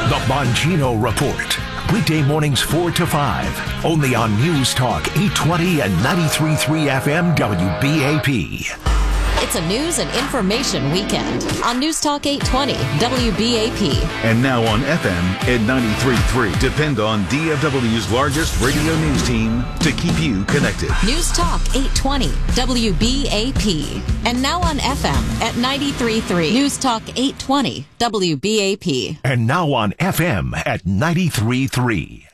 The Bongino Report. Weekday mornings 4 to 5. Only on News Talk 820 and 93.3 FM WBAP. It's a news and information weekend on News Talk 820 WBAP. And now on FM at 93.3. Depend on DFW's largest radio news team to keep you connected. News Talk 820 WBAP. And now on FM at 93.3. News Talk 820 WBAP. And now on FM at 93.3.